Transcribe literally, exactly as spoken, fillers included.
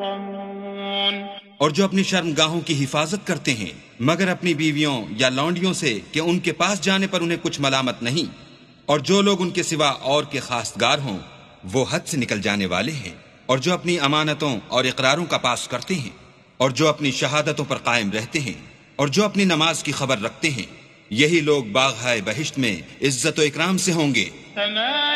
मुकर्रमून। और जो अपनी शर्मगाहों की हिफाजत करते हैं मगर अपनी बीवियों या लौंडियों से कि उनके पास जाने पर उन्हें कुछ मलामत नहीं, और जो लोग उनके सिवा और के खासगार हों वो हद से निकल जाने वाले हैं। और जो अपनी अमानतों और इकरारों का पास करते हैं और जो अपनी शहादतों पर कायम रहते हैं और जो अपनी नमाज की खबर रखते हैं, यही लोग बाग़-ए-बहिश्त में इज्जत व इकराम से होंगे।